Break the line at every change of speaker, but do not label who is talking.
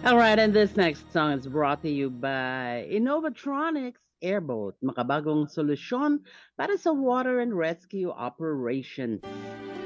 All right, and this next song is brought to you by Innovatronics Airboat, makabagong solusyon para sa water and rescue operation.